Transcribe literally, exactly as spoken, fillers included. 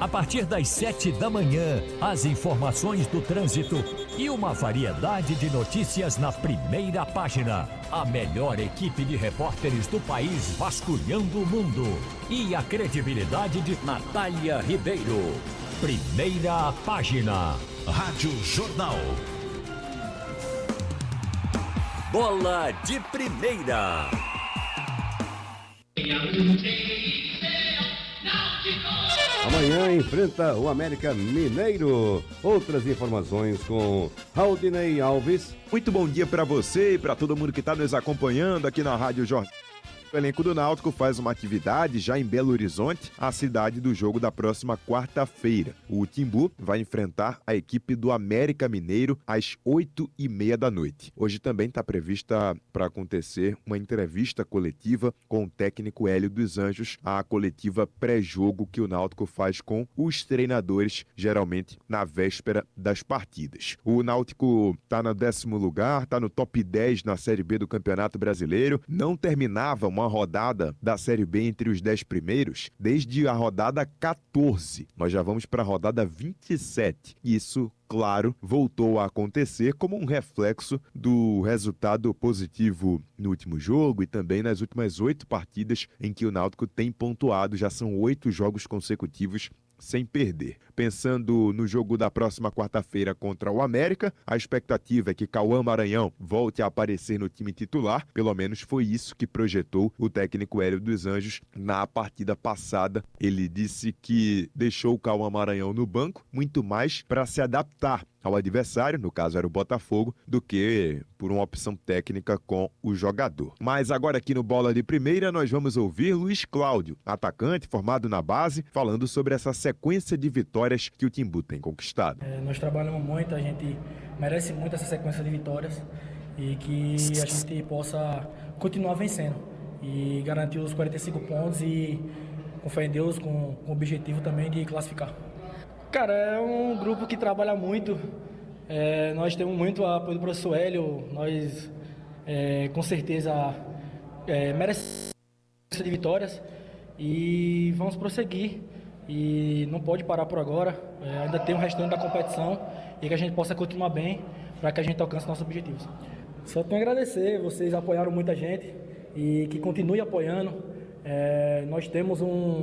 A partir das sete da manhã, as informações do trânsito e uma variedade de notícias na primeira página. A melhor equipe de repórteres do país vasculhando o mundo. E a credibilidade de Natália Ribeiro. Primeira página. Rádio Jornal. Bola de primeira. Amanhã enfrenta o América Mineiro. Outras informações com Raudinei Alves. Muito bom dia para você e para todo mundo que está nos acompanhando aqui na Rádio Jornal. O elenco do Náutico faz uma atividade já em Belo Horizonte, a cidade do jogo da próxima quarta-feira. O Timbu vai enfrentar a equipe do América Mineiro às oito e meia da noite. Hoje também está prevista para acontecer uma entrevista coletiva com o técnico Hélio dos Anjos, a coletiva pré-jogo que o Náutico faz com os treinadores, geralmente na véspera das partidas. O Náutico está no décimo lugar, está no top dez na Série B do Campeonato Brasileiro, não terminava uma rodada da Série B entre os dez primeiros desde a rodada quatorze. Nós já vamos para a rodada vinte e sete. Isso, claro, voltou a acontecer como um reflexo do resultado positivo no último jogo e também nas últimas oito partidas em que o Náutico tem pontuado. Já são oito jogos consecutivos sem perder. Pensando no jogo da próxima quarta-feira contra o América, a expectativa é que Cauã Maranhão volte a aparecer no time titular. Pelo menos foi isso que projetou o técnico Hélio dos Anjos na partida passada. Ele disse que deixou o Cauã Maranhão no banco muito mais para se adaptar ao adversário, no caso era o Botafogo, do que por uma opção técnica com o jogador. Mas agora aqui no Bola de Primeira nós vamos ouvir Luiz Cláudio, atacante formado na base, falando sobre essa sequência de vitórias que o Timbu tem conquistado. É, nós trabalhamos muito, a gente merece muito essa sequência de vitórias e que a gente possa continuar vencendo e garantir os quarenta e cinco pontos e, com fé em Deus, com, com o objetivo também de classificar. Cara, é um grupo que trabalha muito, é, nós temos muito apoio do professor Hélio, nós é, com certeza é, merecemos de vitórias e vamos prosseguir e não pode parar por agora, é, ainda tem o restante da competição e que a gente possa continuar bem para que a gente alcance nossos objetivos. Só tenho a agradecer, vocês apoiaram muita gente e que continue apoiando, é, nós temos um